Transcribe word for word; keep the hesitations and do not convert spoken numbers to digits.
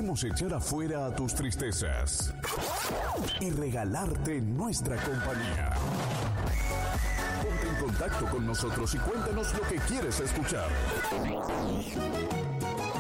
Queremos echar afuera a tus tristezas y regalarte nuestra compañía. Ponte en contacto con nosotros y cuéntanos lo que quieres escuchar.